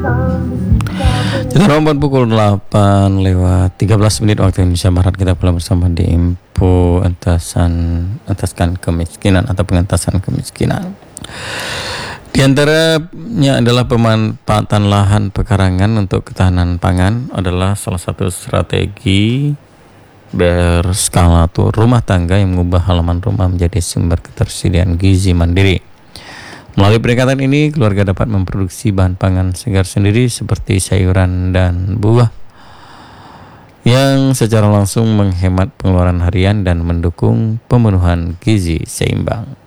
Sekarang pukul 8 lewat 13 menit waktu Indonesia Barat. Kita pulang bersama di info entaskan kemiskinan atau pengentasan kemiskinan. Di antaranya adalah pemanfaatan lahan pekarangan untuk ketahanan pangan adalah salah satu strategi berskala rumah tangga yang mengubah halaman rumah menjadi sumber ketersediaan gizi mandiri. Melalui pendekatan ini, keluarga dapat memproduksi bahan pangan segar sendiri seperti sayuran dan buah yang secara langsung menghemat pengeluaran harian dan mendukung pemenuhan gizi seimbang.